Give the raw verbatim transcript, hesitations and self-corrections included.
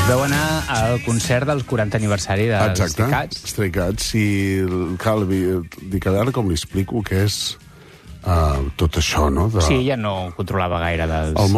Vau anar al concert del quaranta aniversari dels Exacte, Stray Cats. Stray Cats, i cal, dic, a veure com li explico què és uh, tot això, no? De... Sí, ella no controlava gaire dels... El